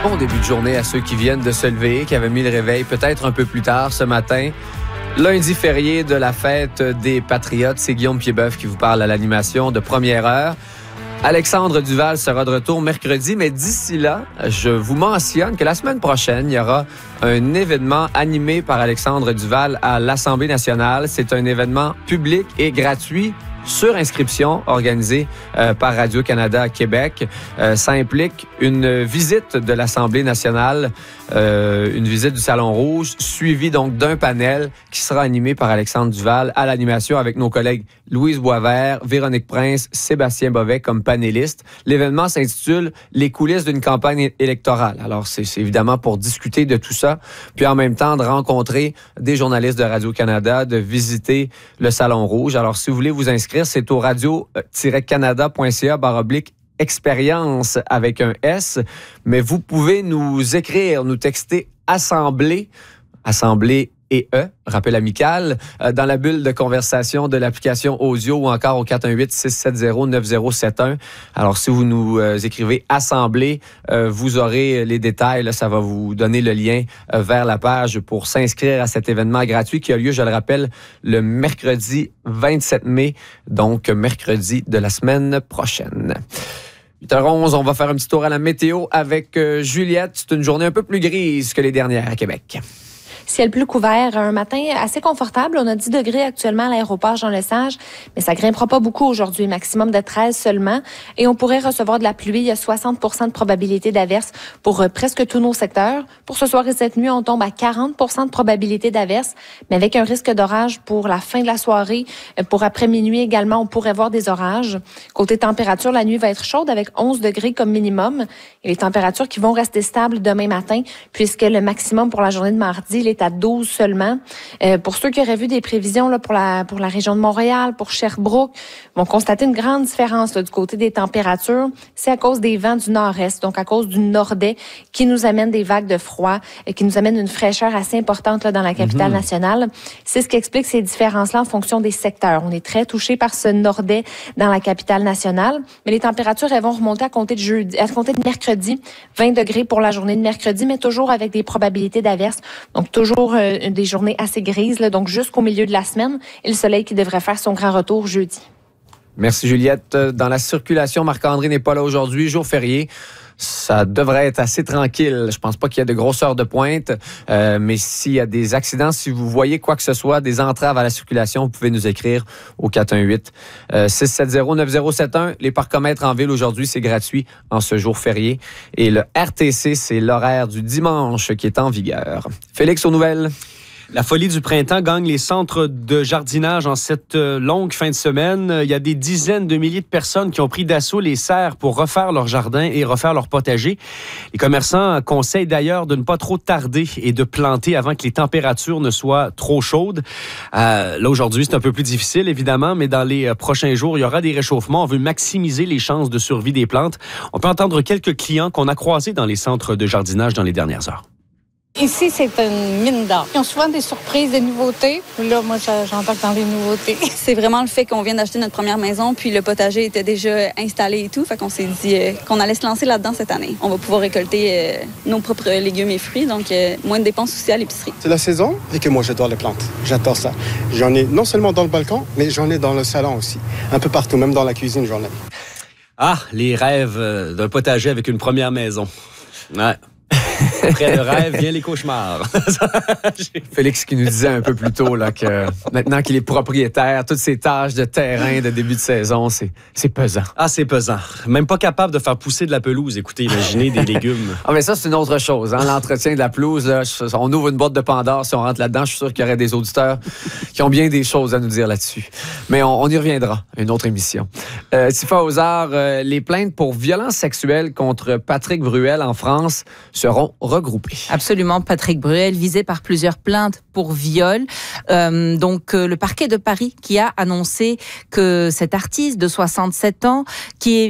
bon début de journée à ceux qui viennent de se lever, qui avaient mis le réveil peut-être un peu plus tard ce matin. Lundi férié de la fête des Patriotes, c'est Guillaume Piedboeuf qui vous parle à l'animation de Première Heure. Alexandre Duval sera de retour mercredi, mais d'ici là, je vous mentionne que la semaine prochaine, il y aura un événement animé par Alexandre Duval à l'Assemblée nationale. C'est un événement public et gratuit sur inscription organisé par Radio-Canada Québec. Ça implique une visite de l'Assemblée nationale, une visite du Salon Rouge, suivie donc d'un panel qui sera animé par Alexandre Duval à l'animation avec nos collègues Louise Boisvert, Véronique Prince, Sébastien Bovet comme panélistes. L'événement s'intitule « Les coulisses d'une campagne électorale ». Alors, c'est évidemment pour discuter de tout ça, puis en même temps de rencontrer des journalistes de Radio-Canada, de visiter le Salon Rouge. Alors, si vous voulez vous inscrire, c'est au radio-canada.ca/expérience avec un S. Mais vous pouvez nous écrire, nous texter Assemblée et rappel amical, dans la bulle de conversation de l'application audio ou encore au 418-670-9071. Alors, si vous nous écrivez Assemblée, vous aurez les détails. Là, ça va vous donner le lien vers la page pour s'inscrire à cet événement gratuit qui a lieu, je le rappelle, le mercredi 27 mai, donc mercredi de la semaine prochaine. 8h11, on va faire un petit tour à la météo avec Juliette. C'est une journée un peu plus grise que les dernières à Québec. Ciel plus couvert, un matin assez confortable. On a 10 degrés actuellement à l'aéroport Jean-Lesage, mais ça grimpera pas beaucoup aujourd'hui, maximum de 13 seulement. Et on pourrait recevoir de la pluie. Il y a 60% de probabilité d'averse pour presque tous nos secteurs. Pour ce soir et cette nuit, on tombe à 40% de probabilité d'averse, mais avec un risque d'orage pour la fin de la soirée. Pour après minuit également, on pourrait voir des orages. Côté température, la nuit va être chaude avec 11 degrés comme minimum. Et les températures qui vont rester stables demain matin, puisque le maximum pour la journée de mardi, il est à 12 seulement. Pour ceux qui auraient vu des prévisions là, pour la région de Montréal, pour Sherbrooke, vont constater une grande différence là, du côté des températures. C'est à cause des vents du nord-est, donc à cause du nordais qui nous amène des vagues de froid, qui nous amène une fraîcheur assez importante là, dans la capitale nationale. C'est ce qui explique ces différences-là en fonction des secteurs. On est très touché par ce nordais dans la capitale nationale, mais les températures elles vont remonter à compter de mercredi, 20 degrés pour la journée de mercredi, mais toujours avec des probabilités d'averse. Donc toujours des journées assez grises, là, donc jusqu'au milieu de la semaine, et le soleil qui devrait faire son grand retour jeudi. Merci Juliette. Dans la circulation, Marc-André n'est pas là aujourd'hui, jour férié. Ça devrait être assez tranquille. Je pense pas qu'il y ait de grosses heures de pointe, mais s'il y a des accidents, si vous voyez quoi que ce soit, des entraves à la circulation, vous pouvez nous écrire au 418-670-9071. Les parcomètres en ville aujourd'hui, c'est gratuit en ce jour férié. Et le RTC, c'est l'horaire du dimanche qui est en vigueur. Félix, aux nouvelles. La folie du printemps gagne les centres de jardinage en cette longue fin de semaine. Il y a des dizaines de milliers de personnes qui ont pris d'assaut les serres pour refaire leur jardin et refaire leur potager. Les commerçants conseillent d'ailleurs de ne pas trop tarder et de planter avant que les températures ne soient trop chaudes. Là, aujourd'hui, c'est un peu plus difficile, évidemment, mais dans les prochains jours, il y aura des réchauffements. On veut maximiser les chances de survie des plantes. On peut entendre quelques clients qu'on a croisés dans les centres de jardinage dans les dernières heures. Ici, c'est une mine d'or. Ils ont souvent des surprises, des nouveautés. Là, moi, j'embarque dans les nouveautés. C'est vraiment le fait qu'on vient d'acheter notre première maison, puis le potager était déjà installé et tout. Fait qu'on s'est dit qu'on allait se lancer là-dedans cette année. On va pouvoir récolter nos propres légumes et fruits, donc moins de dépenses aussi à l'épicerie. C'est la saison et que moi, j'adore les plantes. J'adore ça. J'en ai non seulement dans le balcon, mais j'en ai dans le salon aussi. Un peu partout, même dans la cuisine, j'en ai. Ah, les rêves d'un potager avec une première maison. Ouais. Après le rêve, viennent les cauchemars. Félix qui nous disait un peu plus tôt là, que maintenant qu'il est propriétaire, toutes ces tâches de terrain de début de saison, c'est pesant. Ah, c'est pesant. Même pas capable de faire pousser de la pelouse. Écoutez, imaginez des légumes. Ah, mais ça, c'est une autre chose. Hein? L'entretien de la pelouse, là, on ouvre une boîte de Pandore, si on rentre là-dedans, je suis sûr qu'il y aurait des auditeurs qui ont bien des choses à nous dire là-dessus. Mais on y reviendra, une autre émission. Tifa Ozar, les plaintes pour violences sexuelles contre Patrick Bruel en France seront regroupées. Absolument, Patrick Bruel visé par plusieurs plaintes pour viol. Le parquet de Paris qui a annoncé que cet artiste de 67 ans qui est